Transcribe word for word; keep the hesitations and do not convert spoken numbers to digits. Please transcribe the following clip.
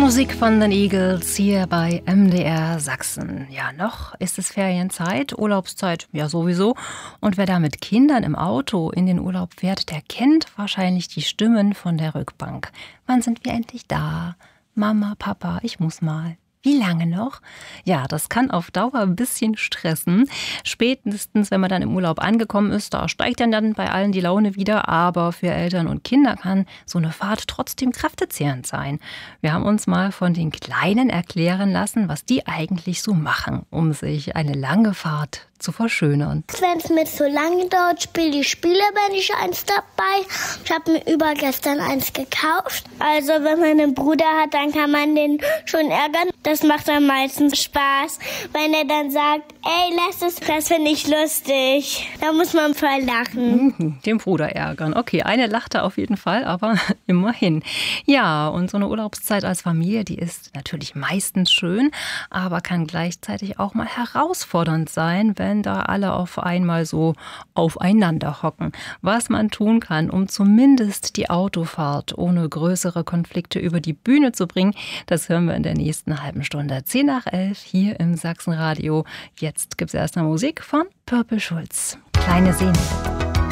Musik von den Eagles hier bei M D R Sachsen. Ja, noch ist es Ferienzeit, Urlaubszeit ja sowieso. Und wer da mit Kindern im Auto in den Urlaub fährt, der kennt wahrscheinlich die Stimmen von der Rückbank. Wann sind wir endlich da? Mama, Papa, ich muss mal. Wie lange noch? Ja, das kann auf Dauer ein bisschen stressen. Spätestens, wenn man dann im Urlaub angekommen ist, da steigt dann, dann bei allen die Laune wieder. Aber für Eltern und Kinder kann so eine Fahrt trotzdem kräftezehrend sein. Wir haben uns mal von den Kleinen erklären lassen, was die eigentlich so machen, um sich eine lange Fahrt zu verschönern. Wenn es mir zu lange dauert, spiele ich Spiele, wenn ich eins dabei. Ich habe mir übergestern eins gekauft. Also wenn man einen Bruder hat, dann kann man den schon ärgern. Das macht am meisten Spaß, wenn er dann sagt, ey, lass es, das finde ich lustig. Da muss man voll lachen. Mhm, den Bruder ärgern. Okay, eine lachte auf jeden Fall, aber immerhin. Ja, und so eine Urlaubszeit als Familie, die ist natürlich meistens schön, aber kann gleichzeitig auch mal herausfordernd sein, wenn da alle auf einmal so aufeinander hocken. Was man tun kann, um zumindest die Autofahrt ohne größere Konflikte über die Bühne zu bringen, das hören wir in der nächsten halben Stunde. zehn nach elf hier im Sachsenradio. Jetzt gibt es erstmal Musik von Purple Schulz. Kleine Sehne.